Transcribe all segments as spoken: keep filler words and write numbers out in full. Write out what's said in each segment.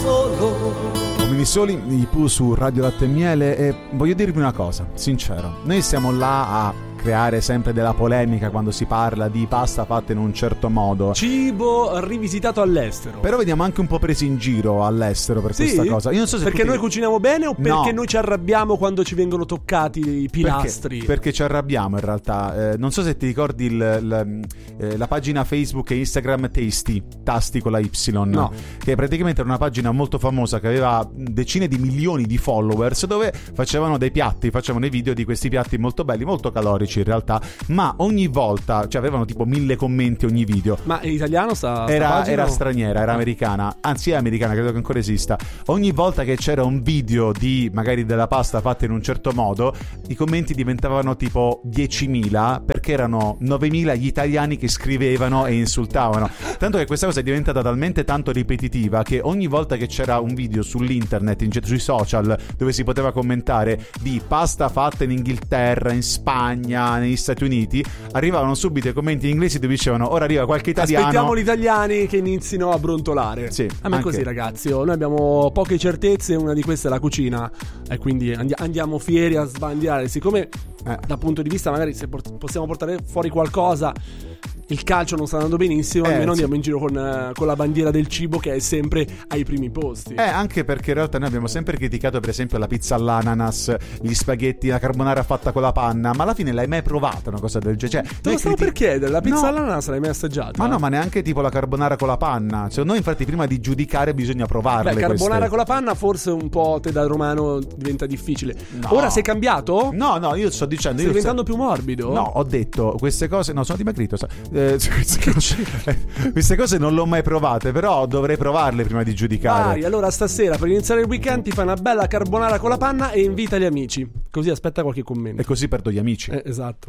solo. Uomini Soli, i Pooh su Radio Latte e Miele. E voglio dirvi una cosa, sincero, noi siamo là a creare sempre della polemica quando si parla di pasta fatta in un certo modo, cibo rivisitato all'estero, però vediamo anche un po' presi in giro all'estero per sì? questa cosa. Io non so se perché tutti... noi cuciniamo bene o perché no. noi ci arrabbiamo quando ci vengono toccati i pilastri? Perché, perché ci arrabbiamo in realtà. Eh, non so se ti ricordi il, il, eh, la pagina Facebook e Instagram Tasty, Tasti con la Y, no. che praticamente era una pagina molto famosa che aveva decine di milioni di followers, dove facevano dei piatti, facevano dei video di questi piatti molto belli, molto calorici in realtà, ma ogni volta, cioè avevano tipo mille commenti ogni video. Ma è italiano sta, sta era, era o... straniera, era americana, anzi è americana, credo che ancora esista. Ogni volta che c'era un video di magari della pasta fatta in un certo modo, i commenti diventavano tipo diecimila, perché erano novemila gli italiani che scrivevano e insultavano, tanto che questa cosa è diventata talmente tanto ripetitiva che ogni volta che c'era un video sull'internet, in, sui social, dove si poteva commentare di pasta fatta in Inghilterra, in Spagna, negli Stati Uniti, arrivavano subito i commenti in inglese dove dicevano ora arriva qualche italiano, aspettiamo gli italiani che inizino a brontolare. Sì, a me è così, ragazzi, oh, noi abbiamo poche certezze, una di queste è la cucina e quindi andi- andiamo fieri a sbandierare, siccome eh. dal punto di vista magari se port- possiamo portare fuori qualcosa, il calcio non sta andando benissimo, eh, almeno sì. andiamo in giro con, uh, con la bandiera del cibo che è sempre ai primi posti. Eh, anche perché in realtà noi abbiamo sempre criticato per esempio la pizza all'ananas, gli spaghetti, la carbonara fatta con la panna, ma alla fine l'hai mai provata una cosa del genere? Cioè, te lo stavo criti- per chiedere, la pizza no. all'ananas l'hai mai assaggiata? Ma no, ma neanche tipo la carbonara con la panna. Cioè, noi infatti prima di giudicare bisogna provarle. Beh, carbonara queste. con la panna forse un po' te da romano diventa difficile. No. Ora sei cambiato? No, no, io sto dicendo Stai io diventando sto... più morbido? No, ho detto queste cose, no, sono dimagrito, sa- eh, queste, cose, queste cose non le ho mai provate, però dovrei provarle prima di giudicare. Vai, allora stasera per iniziare il weekend ti fai una bella carbonara con la panna e invita gli amici. Così aspetta qualche commento. E così perdo gli amici. Eh, esatto.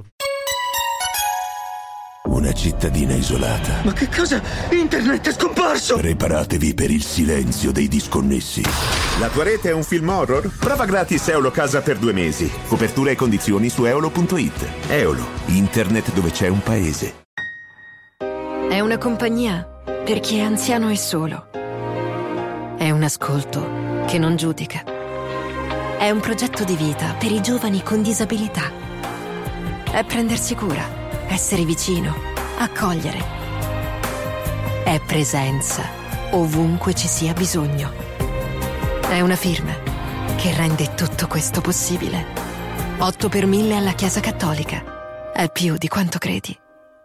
Una cittadina isolata. Ma che cosa? Internet è scomparso! Preparatevi per il silenzio dei disconnessi. La tua rete è un film horror? Prova gratis Eolo Casa per due mesi. Copertura e condizioni su eolo punto it. Eolo, internet dove c'è un paese. È una compagnia per chi è anziano e solo. È un ascolto che non giudica. È un progetto di vita per i giovani con disabilità. È prendersi cura, essere vicino, accogliere. È presenza ovunque ci sia bisogno. È una firma che rende tutto questo possibile. otto per mille alla Chiesa Cattolica. È più di quanto credi.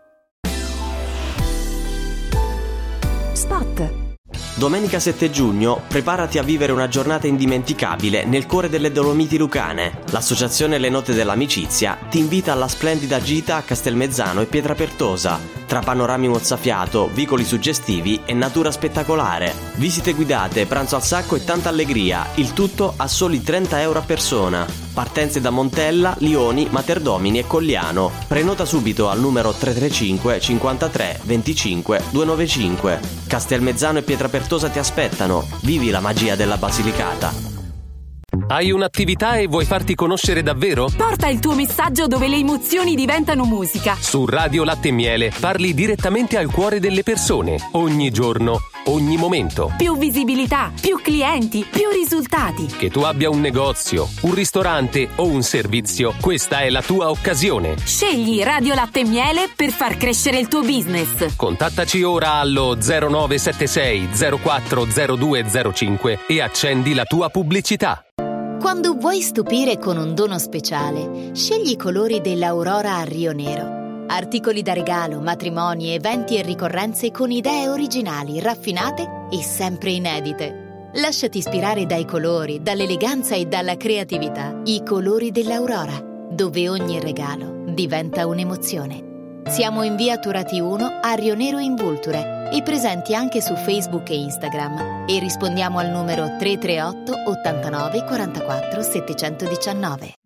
Spot. Domenica sette giugno, preparati a vivere una giornata indimenticabile nel cuore delle Dolomiti Lucane. L'associazione Le Note dell'Amicizia ti invita alla splendida gita a Castelmezzano e Pietrapertosa, tra panorami mozzafiato, vicoli suggestivi e natura spettacolare. Visite guidate, pranzo al sacco e tanta allegria, il tutto a soli trenta euro a persona. Partenze da Montella, Lioni, Materdomini e Cogliano. Prenota subito al numero tre tre cinque cinquantatré venticinque duecentonovantacinque. Castelmezzano e Pietrapertosa ti aspettano. Vivi la magia della Basilicata. Hai un'attività e vuoi farti conoscere davvero? Porta il tuo messaggio dove le emozioni diventano musica. Su Radio Latte e Miele parli direttamente al cuore delle persone, ogni giorno, ogni momento. Più visibilità, più clienti, più risultati. Che tu abbia un negozio, un ristorante o un servizio, questa è la tua occasione. Scegli Radio Latte e Miele per far crescere il tuo business. Contattaci ora allo zero nove sette sei zero quattro zero due zero cinque e accendi la tua pubblicità. Quando vuoi stupire con un dono speciale, scegli i colori dell'Aurora a Rio Nero. Articoli da regalo, matrimoni, eventi e ricorrenze con idee originali, raffinate e sempre inedite. Lasciati ispirare dai colori, dall'eleganza e dalla creatività. I colori dell'Aurora, dove ogni regalo diventa un'emozione. Siamo in via Turati uno a Rio Nero in Vulture e presenti anche su Facebook e Instagram, e rispondiamo al numero tre tre otto ottantanove quarantaquattro settecentodiciannove.